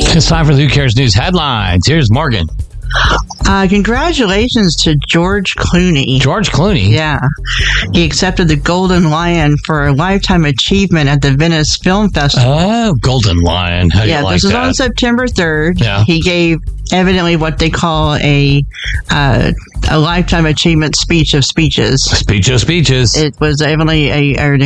It's time for the Who Cares News headlines. Here's Morgan. Congratulations to George Clooney. George Clooney? Yeah. He accepted the Golden Lion for a lifetime achievement at the Venice Film Festival. Oh, Golden Lion. How do you like this was that? on September 3rd. Yeah. He gave evidently what they call a lifetime achievement speech of speeches. Speech of speeches. It was evidently an